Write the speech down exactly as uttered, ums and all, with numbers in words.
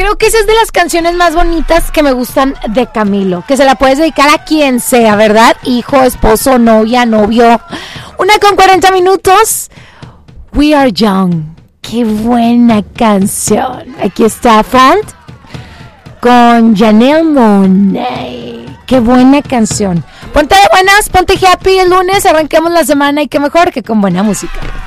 Creo que esa es de las canciones más bonitas que me gustan de Camilo, que se la puedes dedicar a quien sea, ¿verdad? Hijo, esposo, novia, novio. Una con cuarenta minutos. We Are Young. Qué buena canción. Aquí está Front con Janelle Monáe. Qué buena canción. Ponte de buenas, ponte happy el lunes, arranquemos la semana y qué mejor que con buena música.